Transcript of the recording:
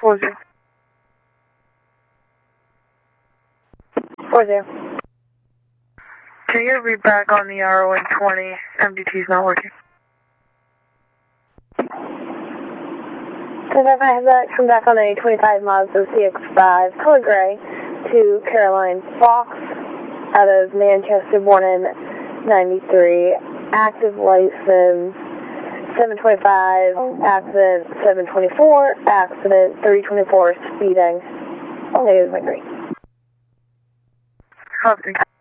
40. 40. Can you read back on the RO120? MDT's not working. So if I have that, come back on a 25 Mazda CX-5, color gray, to Caroline Fox, out of Manchester, born in 93, active license 725, accident 724, accident 324, speeding. Only is my green. Copy.